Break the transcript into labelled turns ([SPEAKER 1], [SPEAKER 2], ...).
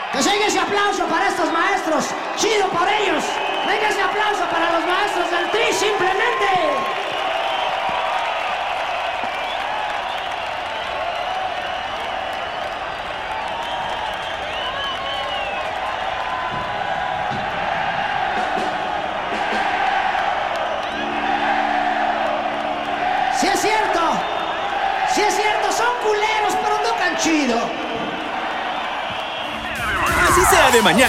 [SPEAKER 1] Que siga ese aplauso para estos maestros. Chido por ellos. Venga ese aplauso para los maestros del Tri, simplemente. Sí es cierto, son culeros, pero tocan chido.
[SPEAKER 2] Así sea de mañana.